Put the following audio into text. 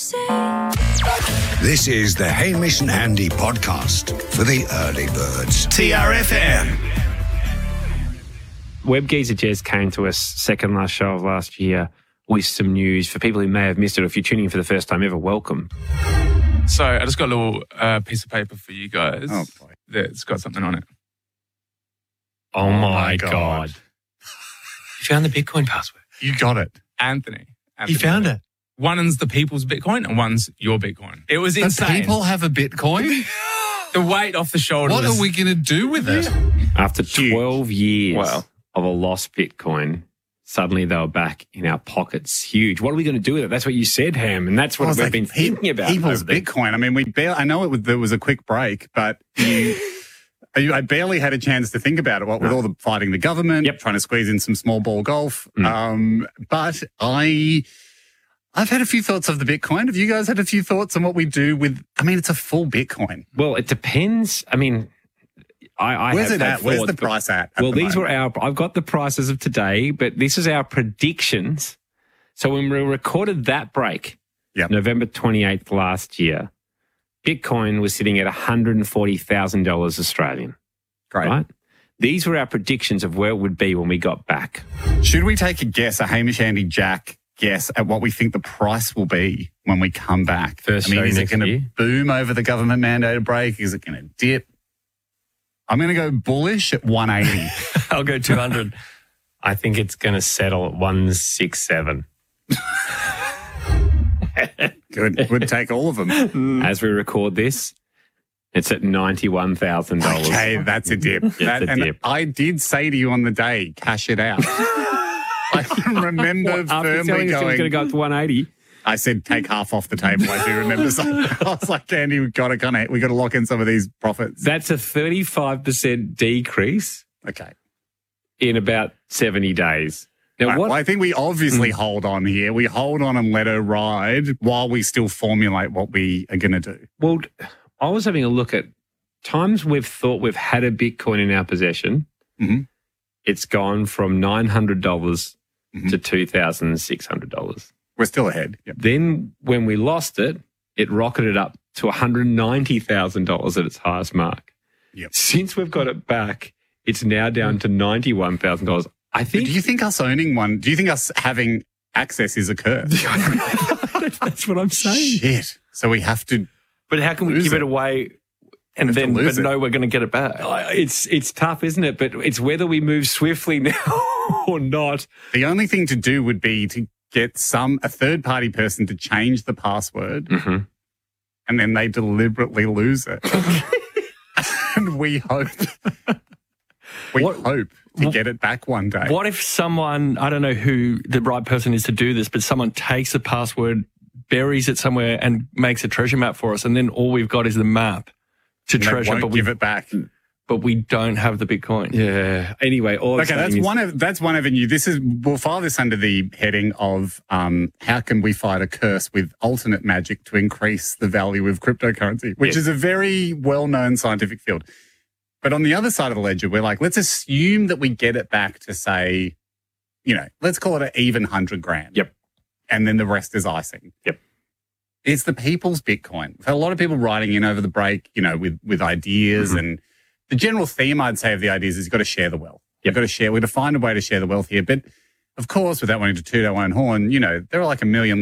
This is the Hamish and Andy podcast for the early birds. TRFM. Webgeezer Jez came to us second last show of last year with some news. For people who may have missed it, or if you're tuning in for the first time ever, welcome. So I just got a little piece of paper for you guys. Oh, boy. That's got something on it. Oh my God. You found the Bitcoin password. You got it. Anthony. You found it. One's the people's Bitcoin and one's your Bitcoin. It was insane. The people have a Bitcoin? The weight off the shoulders. What are we going to do with it? After 12 years Wow. of a lost Bitcoin, suddenly they were back in our pockets. Huge. What are we going to do with it? That's what you said, Ham, and that's what we've been thinking about. People's over there. Bitcoin. I mean, I know there was a quick break, but I barely had a chance to think about it. What with all the fighting the government, trying to squeeze in some small ball golf. But I've had a few thoughts of the Bitcoin. Have you guys had a few thoughts on what we do with? I mean, it's a full Bitcoin. Well, it depends. I mean, Where's it at? Where's the price at? Well, these were I've got the prices of today, but this is our predictions. So when we recorded that break, November 28th last year, Bitcoin was sitting at $140,000 Australian. Great. Right? These were our predictions of where it would be when we got back. Should we take a guess, a Hamish, Andy, Jack guess at what we think the price will be when we come back? First show is it next going to year? boom over the government mandated break? Is it going to dip? I'm going to go bullish at 180. I'll go 200. I think it's going to settle at 167. Good. Would take all of them. As we record this, it's at $91,000. Okay, that's a dip. It's a dip. I did say to you on the day, cash it out. I can remember After firmly telling us it was going to going, go up to 180. I said, take half off the table. I do remember saying that. I was like, Andy, we got to lock in some of these profits. That's a 35% decrease Okay. in about 70 days. Now, Right, what? well, I think we obviously hold on here. We hold on and let her ride while we still formulate what we are going to do. Well, I was having a look at times we've thought we've had a Bitcoin in our possession. Mhm. It's gone from $900 to $2,600. We're still ahead. Yep. Then when we lost it, it rocketed up to $190,000 at its highest mark. Yep. Since we've got it back, it's now down to $91,000. I But think do you think us owning one, do you think us having access is a curse? that's what I'm saying. Shit. So we have to, But how can we Lose give it. it away and have to then lose it. know we're going to get it back? It's tough, isn't it? But it's whether we move swiftly now or not. the only thing to do would be to get a third party person to change the password and then they deliberately lose it. And we hope to get it back one day. What if someone, I don't know who the right person is to do this, but someone takes the password, buries it somewhere and makes a treasure map for us, and then all we've got is the map to And they treasure, won't give it back. but we don't have the Bitcoin. Yeah. Anyway, all I'm Okay, saying that's one avenue. We'll file this under the heading of how can we fight a curse with alternate magic to increase the value of cryptocurrency, which is a very well-known scientific field. But on the other side of the ledger, we're like, let's assume that we get it back to say, let's call it an even 100 grand. Yep. And then the rest is icing. Yep. It's the people's Bitcoin. We've had a lot of people writing in over the break, with ideas and the general theme, I'd say, of the ideas is you've got to share the wealth. You've got to share. We've got to find a way to share the wealth here. But of course, without wanting to toot our own horn, there are like a million